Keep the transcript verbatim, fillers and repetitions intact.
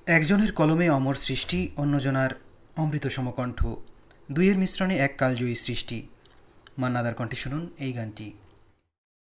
একজনের কলমে অমর সৃষ্টি, অন্যজনার অমৃত সমকণ্ঠ, দুইয়ের মিশ্রণে এক কালজয়ী সৃষ্টি। মান্নাদার কণ্ঠে শুনুন এই গানটি।